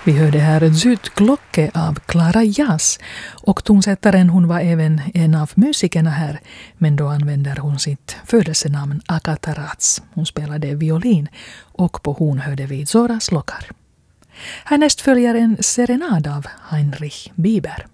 Vi hörde här Zytglocke av Clara Jazz, och tonsättaren hon var även en av musikerna här, men då använder hon sitt födelsenamn Agatha Ratz. Hon spelade violin och på horn hörde vi Zora Slokar. Härnäst följer en serenad av Heinrich Bieber.